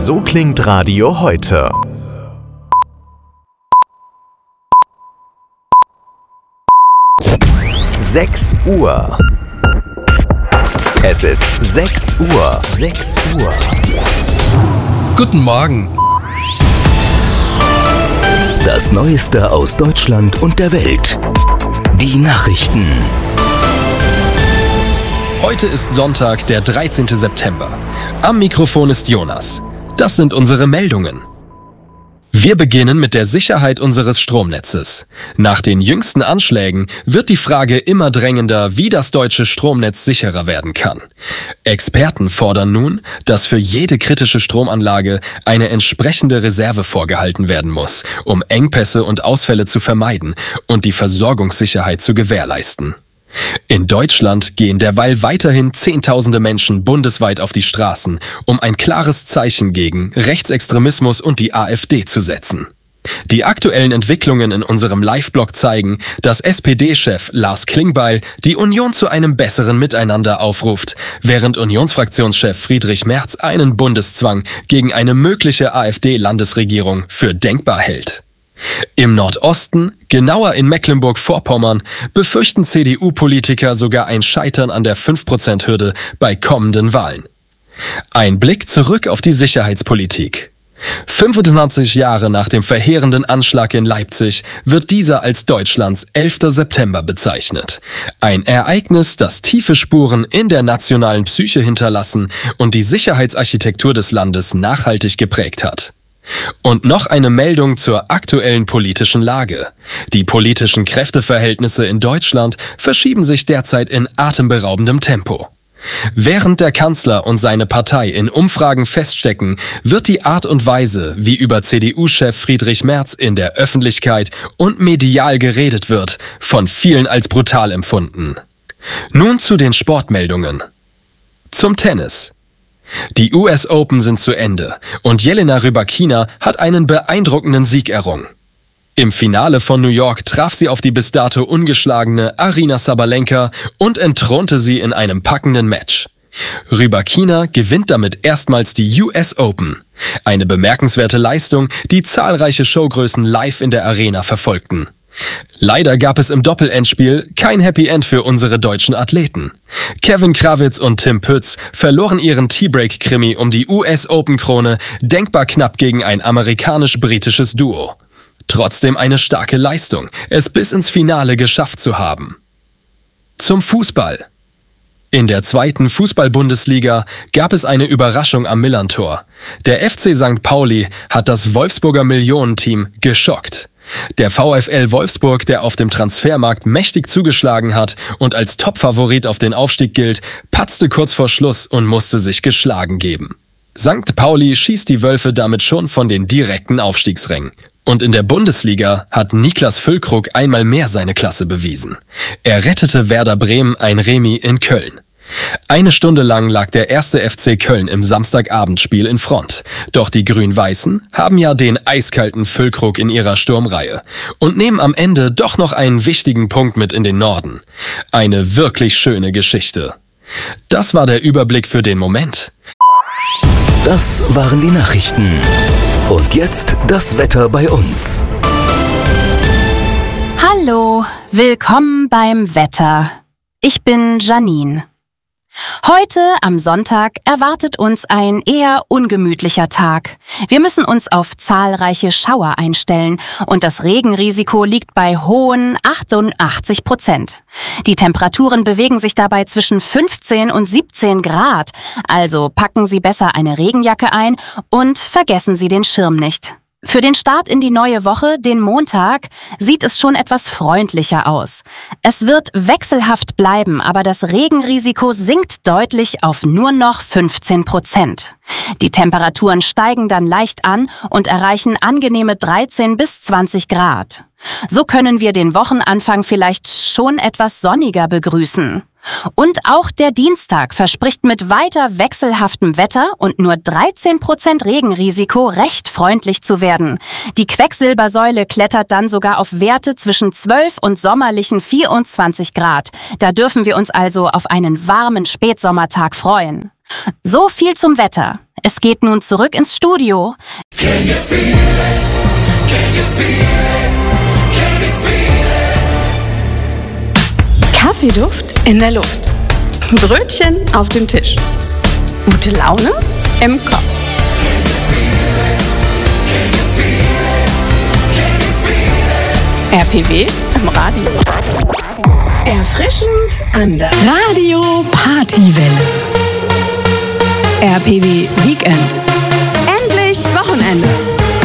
So klingt Radio heute. Sechs Uhr. Es ist 6 Uhr. 6 Uhr. Guten Morgen. Das Neueste aus Deutschland und der Welt. Die Nachrichten. Heute ist Sonntag, der 13. September. Am Mikrofon ist Jonas. Das sind unsere Meldungen. Wir beginnen mit der Sicherheit unseres Stromnetzes. Nach den jüngsten Anschlägen wird die Frage immer drängender, wie das deutsche Stromnetz sicherer werden kann. Experten fordern nun, dass für jede kritische Stromanlage eine entsprechende Reserve vorgehalten werden muss, um Engpässe und Ausfälle zu vermeiden und die Versorgungssicherheit zu gewährleisten. In Deutschland gehen derweil weiterhin Zehntausende Menschen bundesweit auf die Straßen, um ein klares Zeichen gegen Rechtsextremismus und die AfD zu setzen. Die aktuellen Entwicklungen in unserem Live-Blog zeigen, dass SPD-Chef Lars Klingbeil die Union zu einem besseren Miteinander aufruft, während Unionsfraktionschef Friedrich Merz einen Bundeszwang gegen eine mögliche AfD-Landesregierung für denkbar hält. Im Nordosten, genauer in Mecklenburg-Vorpommern, befürchten CDU-Politiker sogar ein Scheitern an der 5%-Hürde bei kommenden Wahlen. Ein Blick zurück auf die Sicherheitspolitik. 25 Jahre nach dem verheerenden Anschlag in Leipzig wird dieser als Deutschlands 11. September bezeichnet. Ein Ereignis, das tiefe Spuren in der nationalen Psyche hinterlassen und die Sicherheitsarchitektur des Landes nachhaltig geprägt hat. Und noch eine Meldung zur aktuellen politischen Lage. Die politischen Kräfteverhältnisse in Deutschland verschieben sich derzeit in atemberaubendem Tempo. Während der Kanzler und seine Partei in Umfragen feststecken, wird die Art und Weise, wie über CDU-Chef Friedrich Merz in der Öffentlichkeit und medial geredet wird, von vielen als brutal empfunden. Nun zu den Sportmeldungen. Zum Tennis. Die US Open sind zu Ende und Jelena Rybakina hat einen beeindruckenden Sieg errungen. Im Finale von New York traf sie auf die bis dato ungeschlagene Aryna Sabalenka und entthronte sie in einem packenden Match. Rybakina gewinnt damit erstmals die US Open. Eine bemerkenswerte Leistung, die zahlreiche Showgrößen live in der Arena verfolgten. Leider gab es im Doppelendspiel kein Happy End für unsere deutschen Athleten. Kevin Krawitz und Tim Pütz verloren ihren T-Break-Krimi um die US-Open-Krone denkbar knapp gegen ein amerikanisch-britisches Duo. Trotzdem eine starke Leistung, es bis ins Finale geschafft zu haben. Zum Fußball. In der 2. Fußball-Bundesliga gab es eine Überraschung am Millerntor. Der FC St. Pauli hat das Wolfsburger Millionenteam geschockt. Der VfL Wolfsburg, der auf dem Transfermarkt mächtig zugeschlagen hat und als Topfavorit auf den Aufstieg gilt, patzte kurz vor Schluss und musste sich geschlagen geben. St. Pauli schießt die Wölfe damit schon von den direkten Aufstiegsrängen. Und in der Bundesliga hat Niklas Füllkrug einmal mehr seine Klasse bewiesen. Er rettete Werder Bremen ein Remis in Köln. Eine Stunde lang lag der 1. FC Köln im Samstagabendspiel in Front. Doch die Grün-Weißen haben ja den eiskalten Füllkrug in ihrer Sturmreihe und nehmen am Ende doch noch einen wichtigen Punkt mit in den Norden. Eine wirklich schöne Geschichte. Das war der Überblick für den Moment. Das waren die Nachrichten. Und jetzt das Wetter bei uns. Hallo, willkommen beim Wetter. Ich bin Janine. Heute am Sonntag erwartet uns ein eher ungemütlicher Tag. Wir müssen uns auf zahlreiche Schauer einstellen und das Regenrisiko liegt bei hohen 88%. Die Temperaturen bewegen sich dabei zwischen 15 und 17 Grad, also packen Sie besser eine Regenjacke ein und vergessen Sie den Schirm nicht. Für den Start in die neue Woche, den Montag, sieht es schon etwas freundlicher aus. Es wird wechselhaft bleiben, aber das Regenrisiko sinkt deutlich auf nur noch 15%. Die Temperaturen steigen dann leicht an und erreichen angenehme 13 bis 20 Grad. So können wir den Wochenanfang vielleicht schon etwas sonniger begrüßen. Und auch der Dienstag verspricht mit weiter wechselhaftem Wetter und nur 13% Regenrisiko recht freundlich zu werden. Die Quecksilbersäule klettert dann sogar auf Werte zwischen 12 und sommerlichen 24 Grad. Da dürfen wir uns also auf einen warmen Spätsommertag freuen. So viel zum Wetter. Es geht nun zurück ins Studio. Kaffeeduft in der Luft. Brötchen auf dem Tisch. Gute Laune im Kopf. RPW im Radio. Erfrischend anders. Radio Partywelle. RPW Weekend. Endlich Wochenende.